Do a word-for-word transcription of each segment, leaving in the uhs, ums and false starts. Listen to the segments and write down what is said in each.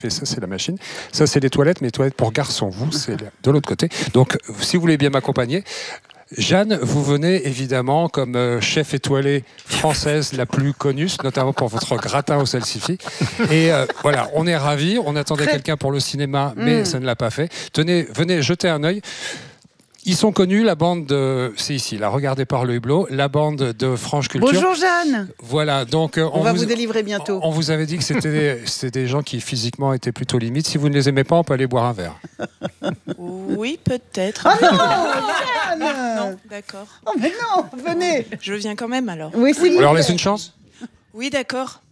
Et ça, c'est la machine. Ça, c'est les toilettes, mais les toilettes pour garçons. Vous, c'est de l'autre côté. Donc, si vous voulez bien m'accompagner, Jeanne, vous venez évidemment comme euh, chef étoilée française la plus connue, notamment pour votre gratin au salsifis. Et euh, voilà, on est ravis. On attendait Très... quelqu'un pour le cinéma, mais mmh. ça ne l'a pas fait. Tenez, venez jeter un œil. Ils sont connus, la bande de... C'est ici, là, regardez par le hublot, la bande de Franche Culture. Bonjour Jeanne. Voilà, donc... On, on va vous, vous délivrer bientôt. On vous avait dit que c'était des, c'était des gens qui physiquement étaient plutôt limites. Si vous ne les aimez pas, on peut aller boire un verre. Oui, peut-être. Oh non, Jeanne. Non, d'accord. Oh mais non, venez. Je viens quand même alors. Oui, c'est On leur laisse une chance. Oui, d'accord.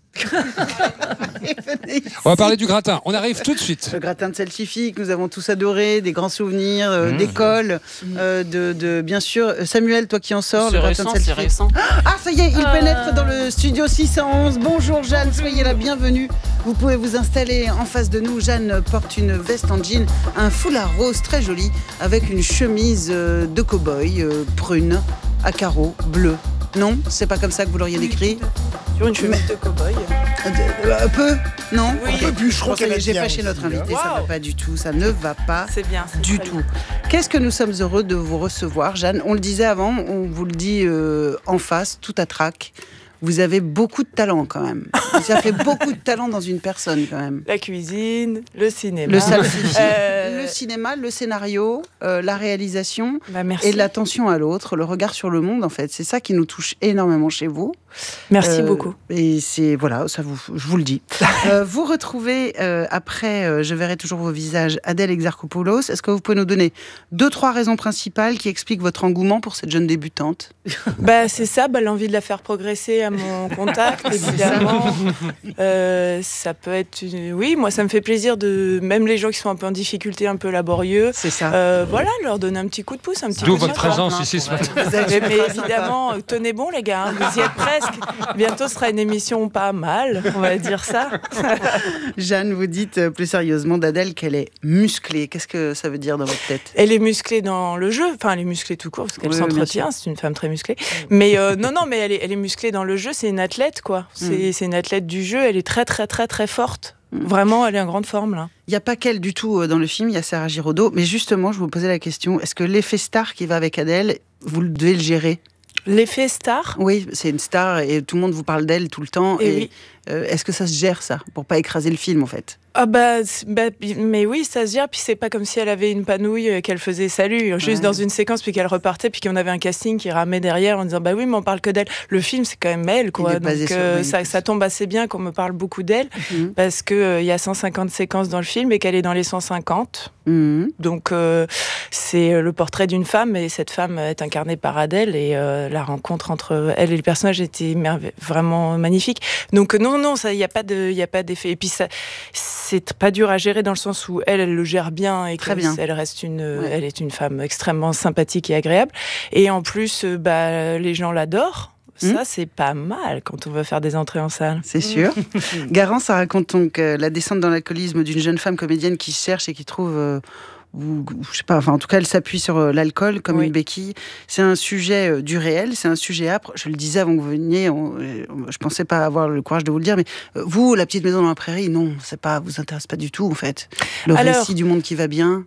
On va parler du gratin. On arrive tout de suite. Le gratin de salsifis que nous avons tous adoré, des grands souvenirs euh, mmh. d'école, euh, de, de bien sûr. Samuel, toi qui en sors, c'est le récent, gratin de salsifis. C'est récent. Ah, ça y est, il euh... pénètre dans le studio six cent onze. Bonjour Jeanne, soyez la bienvenue. Vous pouvez vous installer en face de nous. Jeanne porte une veste en jean, un foulard rose très joli, avec une chemise de cow-boy euh, prune à carreaux bleus. Non, c'est pas comme ça que vous l'auriez décrit. Sur une chemise de cow-boy. Un peu, non. Oui. Un peu plus, je crois qu'elle est pas chez notre invité, wow. Ça va pas du tout, ça ne va pas c'est bien, c'est du tout. Bien. Qu'est-ce que nous sommes heureux de vous recevoir, Jeanne. On le disait avant, on vous le dit euh, en face, tout à trac. Vous avez beaucoup de talent quand même. Ça fait beaucoup de talent dans une personne quand même. La cuisine, le cinéma. Le, euh... le cinéma, le scénario, euh, la réalisation bah, et l'attention à l'autre, le regard sur le monde en fait. C'est ça qui nous touche énormément chez vous. Merci euh, beaucoup. Et c'est voilà, ça vous, je vous le dis. euh, vous retrouvez euh, après, euh, je verrai toujours vos visages, Adèle Exarchopoulos. Est-ce que vous pouvez nous donner deux, trois raisons principales qui expliquent votre engouement pour cette jeune débutante? Bah c'est ça, bah, l'envie de la faire progresser à mon contact, évidemment. euh, ça peut être, une... oui, moi ça me fait plaisir de, même les gens qui sont un peu en difficulté, un peu laborieux. C'est ça. Euh, voilà, leur donner un petit coup de pouce, un petit. D'où coup de votre présence ici ce matin. Mais, mais évidemment, tenez bon les gars, hein, vous y êtes presque. Bientôt ce sera une émission pas mal, on va dire ça. Jeanne, vous dites plus sérieusement d'Adèle qu'elle est musclée. Qu'est-ce que ça veut dire dans votre tête? Elle est musclée dans le jeu, enfin elle est musclée tout court parce qu'elle oui, s'entretient, c'est une femme très musclée. Mais euh, non, non, mais elle est, elle est musclée dans le jeu, c'est une athlète quoi. C'est, mm. c'est une athlète du jeu, elle est très très très très forte. Mm. Vraiment, elle est en grande forme là. Il n'y a pas qu'elle du tout dans le film, il y a Sarah Giraudot. Mais justement, je vous posais la question, est-ce que l'effet star qui va avec Adèle, vous devez le gérer? L'effet star? Oui, c'est une star et tout le monde vous parle d'elle tout le temps. Et, et oui. euh, est-ce que ça se gère ça, pour pas écraser le film en fait? Ah bah, bah, mais oui, ça se gère, puis c'est pas comme si elle avait une panouille et qu'elle faisait salut, juste ouais. dans une séquence, puis qu'elle repartait, puis qu'on avait un casting qui ramait derrière en disant bah oui, mais on parle que d'elle. Le film, c'est quand même elle, quoi. Donc euh, ça, ça tombe assez bien qu'on me parle beaucoup d'elle, mm-hmm. parce qu'il euh, y a cent cinquante séquences dans le film et qu'elle est dans les cent cinquante. Mm-hmm. Donc euh, c'est le portrait d'une femme, et cette femme est incarnée par Adèle, et euh, la rencontre entre elle et le personnage était merve- vraiment magnifique. Donc non, non, il n'y a pas de, y a pas d'effet. Et puis ça, c'est pas dur à gérer dans le sens où elle, elle le gère bien et qu'elle elle reste une, ouais. elle est une femme extrêmement sympathique et agréable. Et en plus, bah, les gens l'adorent. Ça, mmh. c'est pas mal quand on veut faire des entrées en salle. C'est sûr. Garance, ça raconte donc euh, la descente dans l'alcoolisme d'une jeune femme comédienne qui cherche et qui trouve... Euh, ou, ou je sais pas, enfin en tout cas elle s'appuie sur euh, l'alcool comme oui. une béquille. C'est un sujet euh, du réel, c'est un sujet âpre. Je le disais avant que vous veniez, on, on, je pensais pas avoir le courage de vous le dire, mais euh, vous, La petite maison dans la prairie, non, c'est pas, vous intéresse pas du tout en fait. Le Alors, récit du monde qui va bien.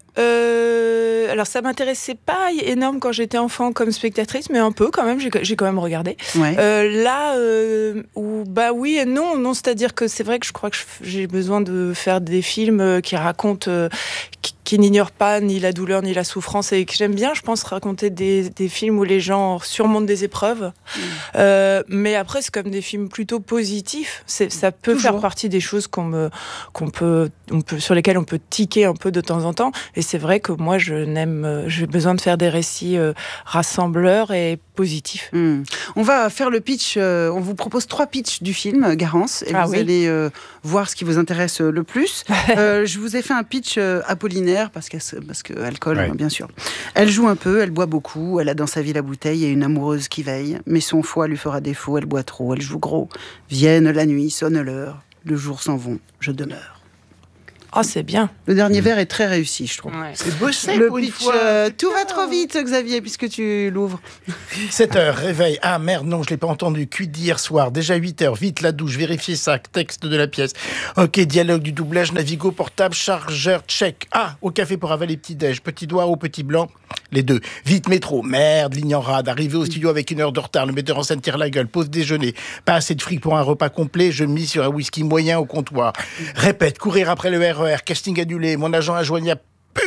Euh, alors ça m'intéressait pas énorme quand j'étais enfant comme spectatrice, mais un peu quand même, j'ai, j'ai quand même regardé. Ouais. Euh, là, euh, où, bah oui et non, non, c'est-à-dire que c'est vrai que je crois que j'ai besoin de faire des films qui racontent, euh, qui, qui n'ignorent pas ni la douleur ni la souffrance, et que j'aime bien, je pense, raconter des, des films où les gens surmontent des épreuves. Mmh. Euh, mais après, c'est comme des films plutôt positifs. C'est, ça peut Toujours. faire partie des choses qu'on me, qu'on peut, on peut, sur lesquelles on peut tiquer un peu de temps en temps. Et c'est vrai que moi, je n'aime, j'ai besoin de faire des récits euh, rassembleurs et positifs. Mmh. On va faire le pitch. Euh, on vous propose trois pitchs du film, Garance, et ah vous oui. allez euh, voir ce qui vous intéresse le plus. euh, je vous ai fait un pitch euh, apollinaire parce que parce que alcool, ouais. bien sûr. Elle joue un peu, elle boit beaucoup, elle a dans sa vie la bouteille et une amoureuse qui veille, mais son foie lui fera défaut. Elle boit trop, elle joue gros. Vienne la nuit, sonne l'heure, le jour s'en vont, je demeure. Oh, c'est bien. Le dernier vers est très réussi, je trouve. Ouais. C'est bossé Le pour une pitch, fois. euh, tout va trop vite, Xavier, puisque tu l'ouvres. sept heures, réveil. Ah merde, non, je l'ai pas entendu. Cuit d'hier soir. Déjà huit heures. Vite, la douche, vérifier ça. Texte de la pièce. Ok, dialogue du doublage, Navigo, portable, chargeur, check. Ah, au café pour avaler petit-déj. Petit doigt ou petit blanc? Les deux. Vite, métro. Merde, ligne en rade. Arrivé au studio avec une heure de retard. Le metteur en scène tire la gueule. Pause déjeuner. Pas assez de fric pour un repas complet. Je mise sur un whisky moyen au comptoir. Répète, courir après le R E R. Casting annulé. Mon agent injoignable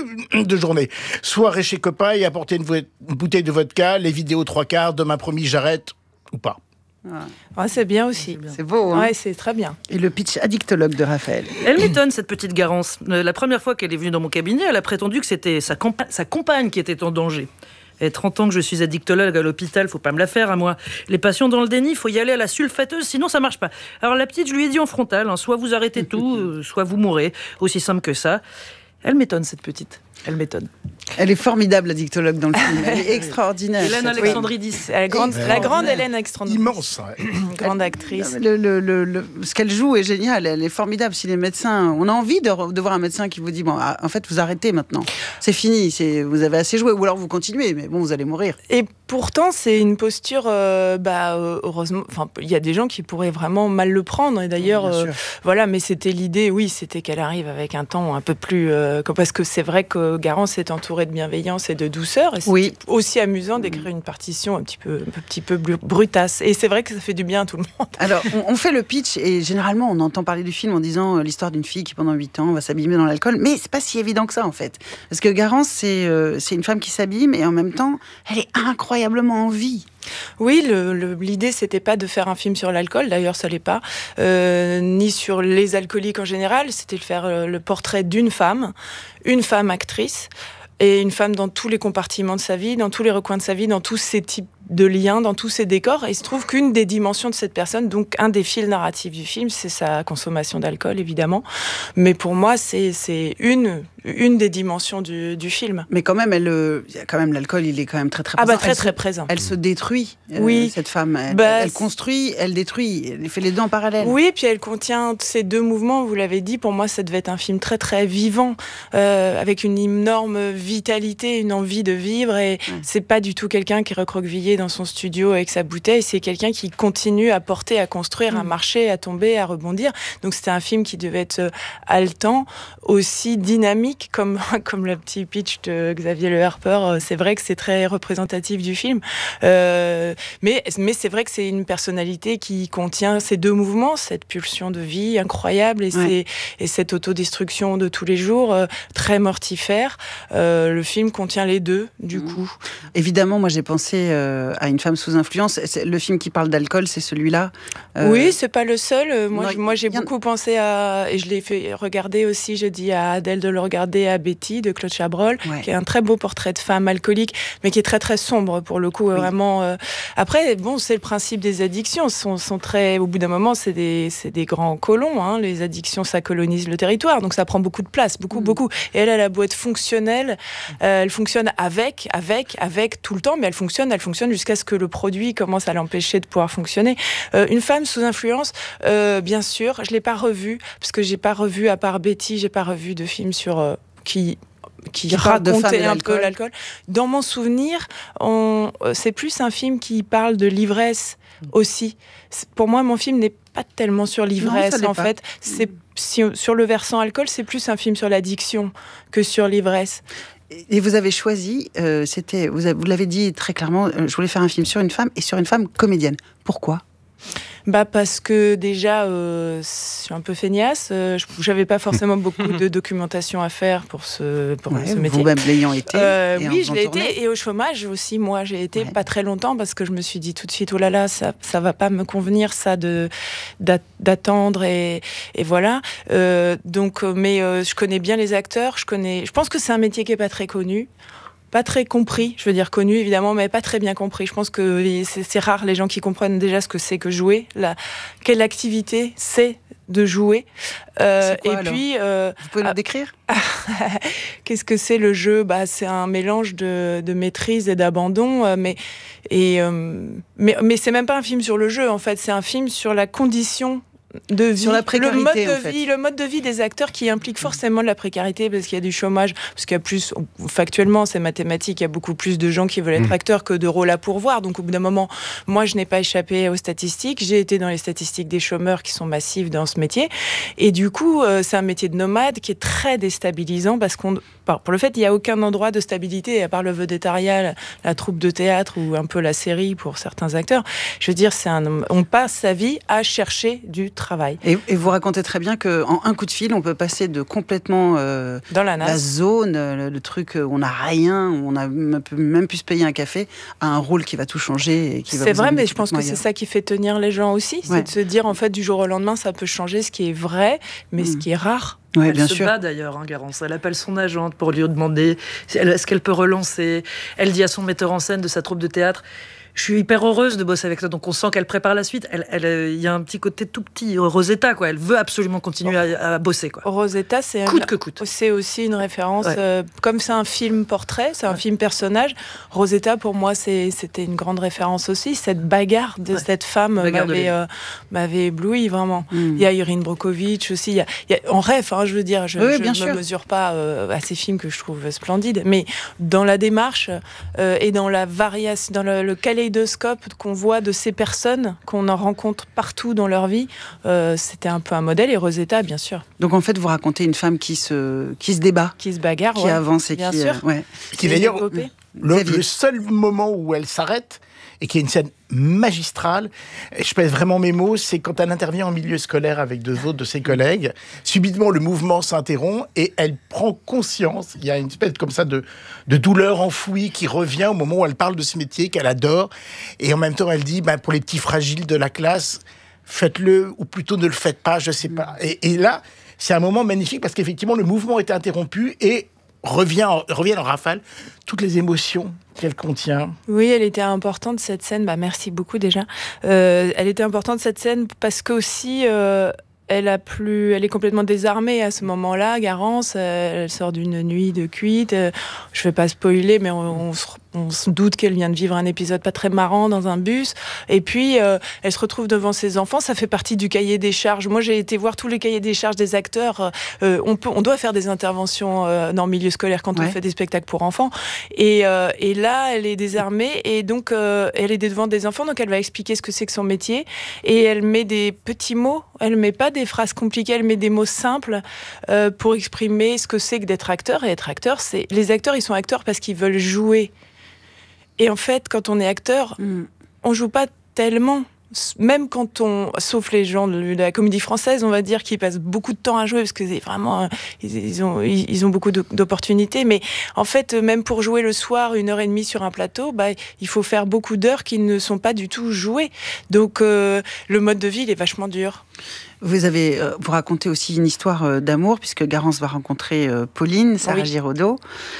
de journée. Soirée chez copain et apporter une, vo- une bouteille de vodka. Les vidéos trois quarts. Demain promis, j'arrête. Ou pas. Ouais, c'est bien aussi. C'est beau, hein. Ouais, c'est très bien. Et le pitch addictologue de Raphaël. Elle m'étonne, cette petite Garance. Euh, La première fois qu'elle est venue dans mon cabinet, elle a prétendu que c'était sa, compa- sa compagne qui était en danger. Et trente ans que je suis addictologue à l'hôpital, faut pas me la faire à moi. Les patients dans le déni, faut y aller à la sulfateuse, sinon ça marche pas. Alors la petite, je lui ai dit en frontal, hein, soit vous arrêtez tout, euh, soit vous mourrez. Aussi simple que ça. Elle m'étonne, cette petite. Elle m'étonne. Elle est formidable, la dictologue, dans le film. Elle est extraordinaire. Hélène cette Alexandridis. La grande, la grande Ouais. Hélène Alexandridis. Immense. Ouais. Grande actrice. femme. Le, le, le, le- ce qu'elle joue est génial. Elle est formidable. Si les médecins, on a envie de, re- de voir un médecin qui vous dit bon, ah, en fait, vous arrêtez maintenant. C'est fini. C'est, vous avez assez joué. Ou alors vous continuez, mais bon, vous allez mourir. Et pourtant, c'est une posture, euh, bah, euh, heureusement, enfin, il y a des gens qui pourraient vraiment mal le prendre. Et d'ailleurs, Bien euh, sûr. voilà, mais c'était l'idée, oui, c'était qu'elle arrive avec un ton un peu plus, euh, parce que c'est vrai que Garance est entourée de bienveillance et de douceur. Et c'est Oui. aussi amusant d'écrire une partition un petit peu, un petit peu bru- brutasse. Et c'est vrai que ça fait du bien à tout le monde. Alors, on, on fait le pitch et généralement, on entend parler du film en disant euh, l'histoire d'une fille qui, pendant huit ans, va s'abîmer dans l'alcool. Mais c'est pas si évident que ça, en fait. Parce que Garance, c'est euh, c'est une femme qui s'abîme et en même temps, elle est incroyablement en vie. Oui, le- le- l'idée, c'était pas de faire un film sur l'alcool, d'ailleurs, ça l'est pas, euh, ni sur les alcooliques en général, c'était de faire euh, le portrait d'une femme, une femme actrice, et une femme dans tous les compartiments de sa vie, dans tous les recoins de sa vie, dans tous ces types de liens, dans tous ces décors. Et il se trouve qu'une des dimensions de cette personne, donc un des fils narratifs du film, c'est sa consommation d'alcool, évidemment. Mais pour moi, c'est c'est une, une des dimensions du, du film. Mais quand même, elle, euh, il y a quand même l'alcool, il est quand même très très Ah présent. bah très Elle très se- présent. Elle se détruit, euh, Oui. cette femme. Elle, Bah, elle construit, elle détruit. Elle fait les deux en parallèle. Oui, puis elle contient ces deux mouvements, vous l'avez dit, pour moi ça devait être un film très très vivant, euh, avec une énorme vitalité, une envie de vivre, et Ouais. c'est pas du tout quelqu'un qui est recroquevillé dans son studio avec sa bouteille, c'est quelqu'un qui continue à porter, à construire, à Mm. marcher, à tomber, à rebondir. Donc c'était un film qui devait être euh, haletant, aussi dynamique, comme, comme le petit pitch de Xavier Le Harper, euh, c'est vrai que c'est très représentatif du film. Euh, mais mais c'est vrai que c'est une personnalité qui contient ces deux mouvements, cette pulsion de vie incroyable et, Ouais. ces- et cette autodestruction de tous les jours, euh, très mortifère. Euh, le film contient les deux, du Mhm. coup. Évidemment, moi j'ai pensé euh, à Une femme sous influence. C'est- Le film qui parle d'alcool, c'est celui-là. Euh, Oui, c'est pas le seul. Euh, Moi, non, j- moi j'ai y en- beaucoup pensé à... Et je l'ai fait regarder aussi, je dis à Adèle de le regarder, à Betty, de Claude Chabrol, Ouais. qui est un très beau portrait de femme alcoolique, mais qui est très très sombre pour le coup. Oui. Vraiment. euh, Après, bon, c'est le principe des addictions. Sont, sont très... Au bout d'un moment, c'est des, c'est des grands colons. Hein. Les addictions, ça colonise le territoire. Donc ça prend beaucoup de place, beaucoup, Mm. beaucoup. Et elle, elle a beau être fonctionnelle, euh, elle fonctionne avec, avec, avec tout le temps, mais elle fonctionne, elle fonctionne jusqu'à ce que le produit commence à l'empêcher de pouvoir fonctionner. Euh, une femme sous influence, euh, bien sûr, je l'ai pas revue parce que j'ai pas revu, à part Betty, j'ai pas revu de film sur euh, qui qui, Qui parle de femmes racontait et un peu d'alcool. l'alcool. Dans mon souvenir, on, euh, c'est plus un film qui parle de l'ivresse aussi. C'est- Pour moi, mon film n'est pas tellement sur l'ivresse, l'est en pas. fait. C'est si- sur le versant alcool, c'est plus un film sur l'addiction que sur l'ivresse. Et vous avez choisi, euh, c'était, vous, avez- vous l'avez dit très clairement, euh, je voulais faire un film sur une femme et sur une femme comédienne. Pourquoi ? Bah parce que déjà, euh, je suis un peu feignasse. Euh, je- j'avais pas forcément beaucoup de documentation à faire pour ce pour Ouais, ce métier. vous-même l'ayant été. Euh, et oui, en- je en l'ai tournée. été, et au chômage aussi. Moi, j'ai été Ouais. pas très longtemps parce que je me suis dit tout de suite, oh là là, ça, ça va pas me convenir, ça de d'a- d'attendre et, et voilà. Euh, donc, euh, mais euh, je connais bien les acteurs. Je connais. Je pense que c'est un métier qui est pas très connu. Pas très compris, je veux dire connu évidemment, mais pas très bien compris. Je pense que c'est, c'est rare les gens qui comprennent déjà ce que c'est que jouer, la, quelle activité c'est de jouer. Euh, C'est quoi, et alors puis, euh, Vous pouvez ah, nous décrire ? qu'est-ce que c'est le jeu ? Bah, c'est un mélange de, de maîtrise et d'abandon, euh, mais, et, euh, mais, mais c'est même pas un film sur le jeu, en fait, c'est un film sur la condition de vie, sur la précarité, le mode de en fait. vie, le mode de vie des acteurs qui implique forcément de la précarité parce qu'il y a du chômage, parce qu'il y a plus, factuellement, c'est mathématique, il y a beaucoup plus de gens qui veulent être mmh. acteurs que de rôles à pourvoir. Donc au bout d'un moment, moi je n'ai pas échappé aux statistiques, j'ai été dans les statistiques des chômeurs qui sont massives dans ce métier, et du coup euh, c'est un métier de nomade qui est très déstabilisant parce qu'on, pour le fait, il n'y a aucun endroit de stabilité à part le vedettariat, la, la troupe de théâtre ou un peu la série pour certains acteurs. Je veux dire, c'est un, on passe sa vie à chercher du travail. Et, et vous racontez très bien qu'en un coup de fil, on peut passer de complètement euh, dans la, la zone, le, le truc où on n'a rien, où on a même pu se payer un café, à un rôle qui va tout changer. Et qui va c'est vrai, mais je pense que ailleurs. C'est ça qui fait tenir les gens aussi. Ouais. C'est de se dire, en fait, du jour au lendemain, ça peut changer, ce qui est vrai, mais mmh. ce qui est rare. Ouais, elle bien se sûr. bat d'ailleurs, hein, Garance. Elle appelle son agente pour lui demander est-ce qu'elle peut relancer. Elle dit à son metteur en scène de sa troupe de théâtre: je suis hyper heureuse de bosser avec toi. Donc on sent qu'elle prépare la suite. Elle, elle, il y a un petit côté tout petit, Rosetta, quoi. Elle veut absolument continuer à, à bosser, quoi. Rosetta, c'est coûte que coûte. C'est aussi une référence. Ouais. Euh, comme c'est un film portrait, c'est un ouais. film personnage. Rosetta, pour moi, c'est, c'était une grande référence aussi. Cette bagarre de ouais. cette femme bagarre m'avait, euh, m'avait ébloui vraiment. Mm. Il y a Irine Brokovich aussi. Il y a, il y a, en rêve, hein, je veux dire, je oui, ne me sûr. mesure pas euh, à ces films que je trouve splendides, mais dans la démarche euh, et dans la variation, dans le, le kaléidoscope qu'on voit de ces personnes qu'on en rencontre partout dans leur vie, euh, c'était un peu un modèle. Et Rosetta, bien sûr. Donc en fait, vous racontez une femme qui se, qui se débat, qui se bagarre, qui ouais, avance et bien qui, sûr. Euh, ouais. Qui d'ailleurs, le, le seul moment où elle s'arrête et qui est une scène magistrale, et je pèse vraiment mes mots, c'est quand elle intervient en milieu scolaire avec deux autres de ses collègues. Subitement, le mouvement s'interrompt et elle prend conscience. Il y a une espèce comme ça de, de douleur enfouie qui revient au moment où elle parle de ce métier qu'elle adore. Et en même temps, elle dit, ben, pour les petits fragiles de la classe, faites-le, ou plutôt ne le faites pas, je sais pas. Et, et là, c'est un moment magnifique parce qu'effectivement, le mouvement était interrompu et revient en, revient en rafale toutes les émotions qu'elle contient. Oui, elle était importante, cette scène. Bah, merci beaucoup déjà. Euh, elle était importante, cette scène, parce que aussi... Euh Elle, a plus, elle est complètement désarmée à ce moment-là, Garance. Elle sort d'une nuit de cuite. Je ne vais pas spoiler, mais on, on, se, on se doute qu'elle vient de vivre un épisode pas très marrant dans un bus. Et puis, euh, elle se retrouve devant ses enfants. Ça fait partie du cahier des charges. Moi, j'ai été voir tous les cahiers des charges des acteurs. Euh, on, peut, on doit faire des interventions euh, dans le milieu scolaire quand ouais. on fait des spectacles pour enfants. Et, euh, et là, elle est désarmée. Et donc, euh, elle est devant des enfants. Donc, elle va expliquer ce que c'est que son métier. Et elle met des petits mots. Elle ne met pas des phrases compliquées, elle met des mots simples euh, pour exprimer ce que c'est que d'être acteur. Et être acteur, c'est... Les acteurs, ils sont acteurs parce qu'ils veulent jouer. Et en fait, quand on est acteur, mm. on ne joue pas tellement. Même quand on... Sauf les gens de la comédie française, on va dire, qui passent beaucoup de temps à jouer, parce que c'est vraiment... Ils ont, ils ont beaucoup d'opportunités. Mais en fait, même pour jouer le soir, une heure et demie sur un plateau, bah, il faut faire beaucoup d'heures qui ne sont pas du tout jouées. Donc, euh, le mode de vie, il est vachement dur. Vous avez, euh, vous racontez aussi une histoire euh, d'amour, puisque Garance va rencontrer euh, Pauline, Sarah oui. Giraudot,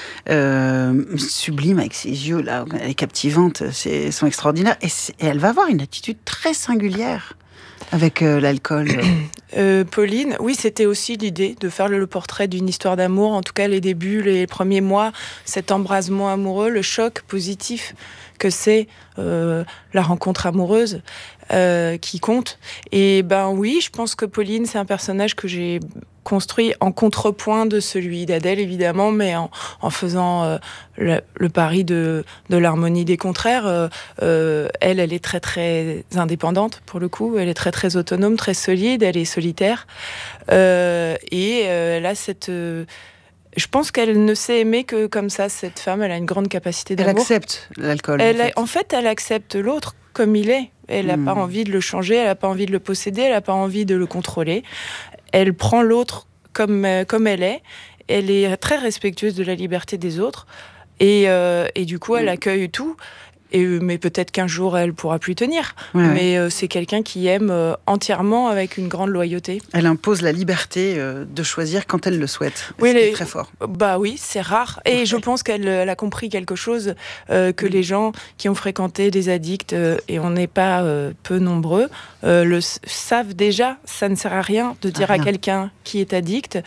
euh, sublime avec ses yeux, là, elle est captivante, c'est, sont extraordinaires, et, et elle va avoir une attitude très singulière avec euh, l'alcool. Euh, Pauline, oui, c'était aussi l'idée de faire le, le portrait d'une histoire d'amour, en tout cas les débuts, les premiers mois, cet embrasement amoureux, le choc positif que c'est euh, la rencontre amoureuse euh, qui compte. Et ben oui, je pense que Pauline, c'est un personnage que j'ai construit en contrepoint de celui d'Adèle, évidemment, mais en, en faisant euh, le, le pari de, de l'harmonie des contraires. Euh, euh, elle, elle est très, très indépendante, pour le coup. Elle est très, très autonome, très solide. Elle est solitaire. Euh, et euh, elle a cette... Euh, je pense qu'elle ne sait aimer que comme ça, cette femme. Elle a une grande capacité d'amour. Elle accepte l'alcool. Elle en, a, fait. en fait, elle accepte l'autre comme il est. Elle n'a mmh. pas envie de le changer, elle n'a pas envie de le posséder, elle n'a pas envie de le contrôler. Elle prend l'autre comme, euh, comme elle est. Elle est très respectueuse de la liberté des autres. Et, euh, et du coup, elle mmh. accueille tout. Et, mais peut-être qu'un jour, elle ne pourra plus tenir. Ouais, mais euh, c'est quelqu'un qui aime euh, entièrement avec une grande loyauté. Elle impose la liberté euh, de choisir quand elle le souhaite. Oui, c'est les... très fort. Bah oui, c'est rare. Et ouais. je pense qu'elle elle a compris quelque chose euh, que mmh. les gens qui ont fréquenté des addicts, euh, et on n'est pas euh, peu nombreux, euh, le savent déjà. Ça ne sert à rien de dire à, à quelqu'un qui est addict: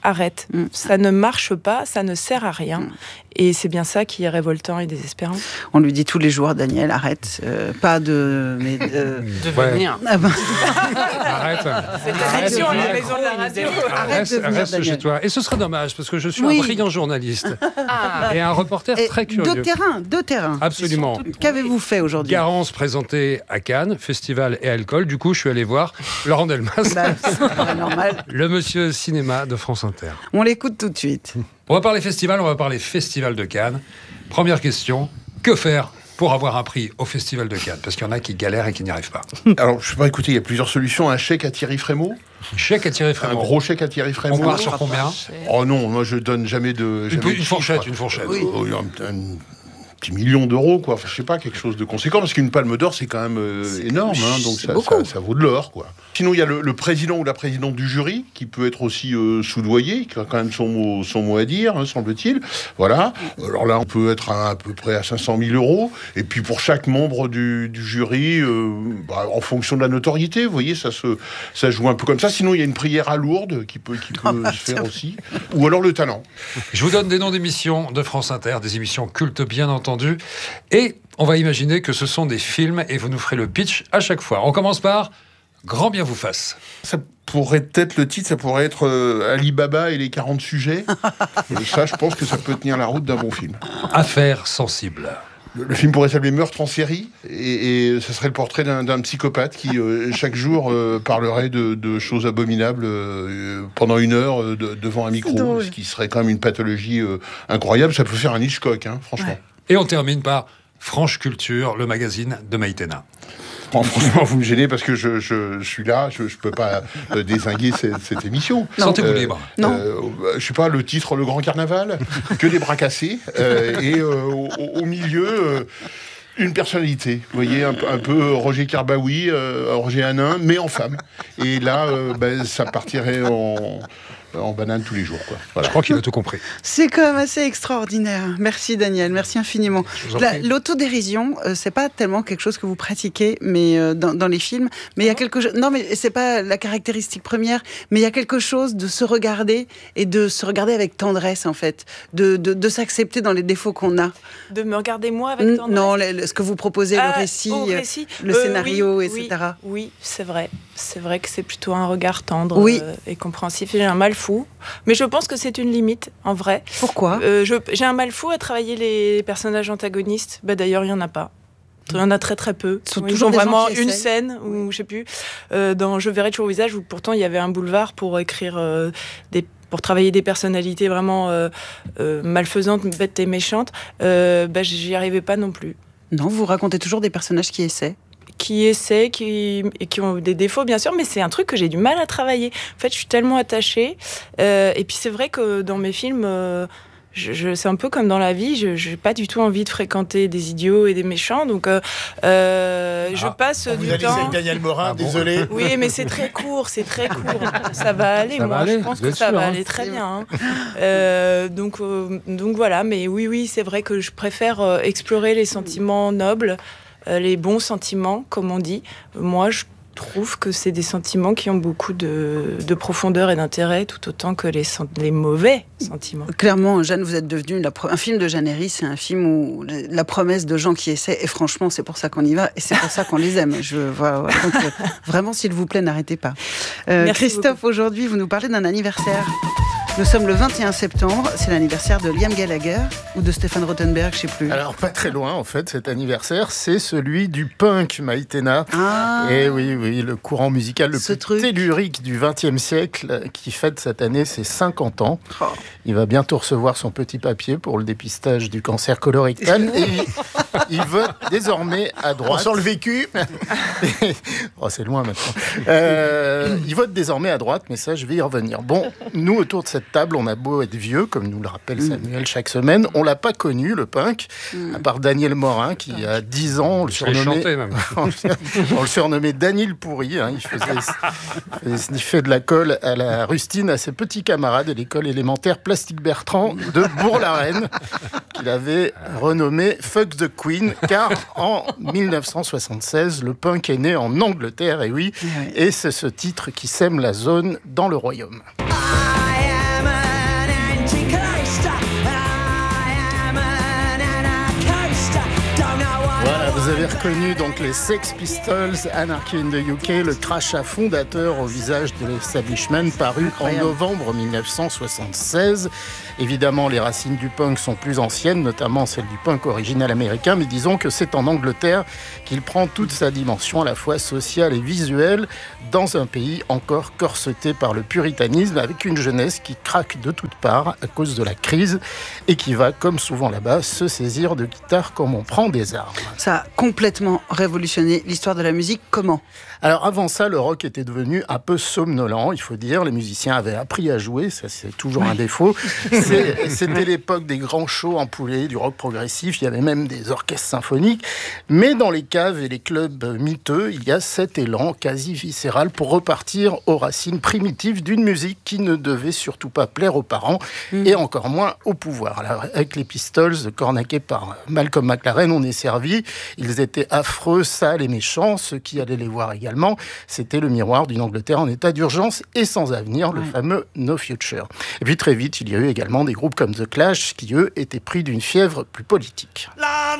arrête. Mm. Ça ne marche pas, ça ne sert à rien. Mm. Et c'est bien ça qui est révoltant et désespérant. On lui dit tous les jours, Daniel, arrête. Euh, pas de... Mais de... de venir. Ah ben... arrête. C'est ta tradition à la maison de la radio. Arrête, reste, venir, reste chez toi. Et ce serait dommage, parce que je suis oui. un brillant journaliste. Ah. Et un reporter et très curieux. De terrain, de terrain. Absolument. Qu'avez-vous fait aujourd'hui ? Garance présenté à Cannes, festival et alcool. Du coup, je suis allé voir Laurent Delmas. Bah, c'est normal. Le monsieur cinéma de France Inter. On l'écoute tout de suite. On va parler festival, on va parler festival de Cannes. Première question, que faire pour avoir un prix au Festival de Cannes ? Parce qu'il y en a qui galèrent et qui n'y arrivent pas. Alors, je sais pas, écoutez, il y a plusieurs solutions. Un chèque à Thierry Frémaux. Chèque à Thierry Frémaux. Un gros chèque à Thierry Frémaux. On part sur combien ? Oh non, moi je donne jamais de... Jamais une, de une fourchette, une fourchette. Oui. Euh, un, un petit million d'euros, quoi. Enfin, je sais pas, quelque chose de conséquent, parce qu'une palme d'or, c'est quand même euh, c'est énorme, hein, donc ça, ça, ça vaut de l'or, quoi. Sinon, il y a le, le président ou la présidente du jury, qui peut être aussi euh, soudoyé, qui a quand même son mot, son mot à dire, hein, semble-t-il. Voilà. Alors là, on peut être à, à peu près à cinq cent mille euros. Et puis, pour chaque membre du, du jury, euh, bah, en fonction de la notoriété, vous voyez, ça se ça joue un peu comme ça. Sinon, il y a une prière à Lourdes, qui peut, qui peut se faire aussi. Ou alors le talent. Je vous donne des noms d'émissions de France Inter, des émissions cultes, bien entendu. Et on va imaginer que ce sont des films, et vous nous ferez le pitch à chaque fois. On commence par Grand bien vous fasse. Ça pourrait être le titre, ça pourrait être euh, Ali Baba et les quarante sujets. Et ça, je pense que ça peut tenir la route d'un bon film. Affaires sensibles. Le, le film pourrait s'appeler Meurtre en série, et, et ce serait le portrait d'un, d'un psychopathe qui, euh, chaque jour, euh, parlerait de, de choses abominables euh, pendant une heure euh, de, devant un micro, ce qui serait quand même une pathologie euh, incroyable. Ça peut faire un Hitchcock, hein, franchement. Ouais. Et on termine par Franche Culture, le magazine de Maïtena. Bon, franchement, vous me gênez parce que je, je, je suis là, je ne peux pas euh, dézinguer cette, cette émission. Sentez-vous euh, libre. Non. Euh, je ne sais pas, le titre, Le Grand Carnaval, que des bras cassés, euh, et euh, au, au milieu... Euh, une personnalité, vous voyez, un, un peu Roger Kerbaoui, euh, Roger Hanin, mais en femme. Et là, euh, ben, ça partirait en, en banane tous les jours, quoi. Voilà. Je crois qu'il a tout compris. C'est quand même assez extraordinaire. Merci Daniel, merci infiniment. La, l'autodérision, euh, c'est pas tellement quelque chose que vous pratiquez, mais euh, dans, dans les films. Mais il y a quelque chose. Non, mais c'est pas la caractéristique première. Mais il y a quelque chose de se regarder et de se regarder avec tendresse, en fait, de de, de s'accepter dans les défauts qu'on a. De me regarder moi avec tendresse. Non, le, le, ce que vous proposez, ah, le récit, récit. le euh, scénario, oui, et cetera. Oui, oui, c'est vrai. C'est vrai que c'est plutôt un regard tendre oui. euh, et compréhensif. J'ai un mal fou, mais je pense que c'est une limite, en vrai. Pourquoi euh, je, J'ai un mal fou à travailler les personnages antagonistes. Bah, d'ailleurs, il n'y en a pas. Il y en a très très peu. Ils, Ils ont vraiment une scène où, oui. je sais plus, euh, dans Je verrai toujours au visage, où pourtant il y avait un boulevard pour écrire euh, des pour travailler des personnalités vraiment euh, euh, malfaisantes, bêtes et méchantes. Euh, bah, j'y arrivais pas non plus. Non, vous racontez toujours des personnages qui essaient qui essaient, qui, et qui ont des défauts, bien sûr, mais c'est un truc que j'ai du mal à travailler. En fait, je suis tellement attachée. Euh, et puis, c'est vrai que dans mes films, euh, je, je, c'est un peu comme dans la vie, je n'ai pas du tout envie de fréquenter des idiots et des méchants. Donc, euh, euh, je ah, passe vous du allez temps... avec Daniel Morin, ah, bon. Désolé. Oui, mais c'est très court, c'est très court. Ça va aller, ça moi. Va aller, je pense que ça sûr, va hein. aller très bien. Hein. Euh, donc, euh, donc, voilà. Mais oui, oui, c'est vrai que je préfère euh, explorer les sentiments nobles, les bons sentiments, comme on dit. Moi, je trouve que c'est des sentiments qui ont beaucoup de, de profondeur et d'intérêt, tout autant que les, les mauvais sentiments. Clairement, Jeanne, vous êtes devenue... La, un film de Jeanne Herry, c'est un film où la promesse de gens qui essaient, et franchement, c'est pour ça qu'on y va, et c'est pour ça qu'on les aime. Je, voilà, voilà. Donc, euh, vraiment, s'il vous plaît, n'arrêtez pas. Euh, Christophe, beaucoup. Aujourd'hui, vous nous parlez d'un anniversaire. Nous sommes le vingt et un septembre, c'est l'anniversaire de Liam Gallagher ou de Stéphane Rothenberg, je ne sais plus. Alors, pas très loin, en fait, cet anniversaire, c'est celui du punk, Maïtena. Ah. Et oui, oui, le courant musical le Ce plus truc. tellurique du vingtième siècle, qui fête cette année ses cinquante ans. Oh. Il va bientôt recevoir son petit papier pour le dépistage du cancer colorectal. Et il, il vote désormais à droite. On sent le vécu. Oh, c'est loin maintenant. Euh, il vote désormais à droite, mais ça, je vais y revenir. Bon, nous, autour de cette table, on a beau être vieux, comme nous le rappelle Samuel chaque semaine, on l'a pas connu, le punk, mm. à part Daniel Morin, qui a dix ans, on le surnommait, chanté, même. on le surnommait Daniel Pourri, hein, il faisait, il sniffait de la colle à la rustine à ses petits camarades de l'école élémentaire Plastique Bertrand de Bourg-la-Reine, qu'il avait renommé Fuck the Queen, car en dix-neuf cent soixante-seize, le punk est né en Angleterre, et oui, oui. Et c'est ce titre qui sème la zone dans le royaume. I am a reconnu donc les Sex Pistols, Anarchy in the U K, le crachat fondateur au visage de l'establishment, paru Incroyable. En novembre dix-neuf cent soixante-seize. Évidemment, les racines du punk sont plus anciennes, notamment celles du punk original américain, mais disons que c'est en Angleterre qu'il prend toute sa dimension à la fois sociale et visuelle, dans un pays encore corseté par le puritanisme, avec une jeunesse qui craque de toutes parts à cause de la crise et qui va, comme souvent là-bas, se saisir de guitare comme on prend des armes. Ça a complètement révolutionné l'histoire de la musique. Comment ? Alors avant ça, le rock était devenu un peu somnolent, il faut dire. Les musiciens avaient appris à jouer, ça c'est toujours oui. un défaut. C'est, c'était l'époque des grands shows empoulés, du rock progressif, il y avait même des orchestres symphoniques. Mais dans les caves et les clubs miteux, il y a cet élan quasi viscéral pour repartir aux racines primitives d'une musique qui ne devait surtout pas plaire aux parents mmh. et encore moins au pouvoir. Alors, avec les Pistols, cornaqués par Malcolm McLaren, on est servi. Ils étaient affreux, sales et méchants. Ceux qui allaient les voir également, c'était le miroir d'une Angleterre en état d'urgence et sans avenir, le ouais. fameux No Future. Et puis très vite, il y a eu également des groupes comme The Clash qui, eux, étaient pris d'une fièvre plus politique. La